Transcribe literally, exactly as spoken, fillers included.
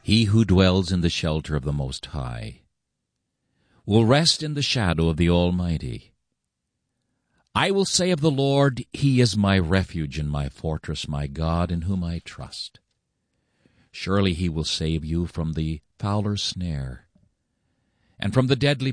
He who dwells in the shelter of the Most High will rest in the shadow of the Almighty. I will say of the Lord, He is my refuge and my fortress, my God in whom I trust. Surely He will save you from the fowler's snare, and from the deadly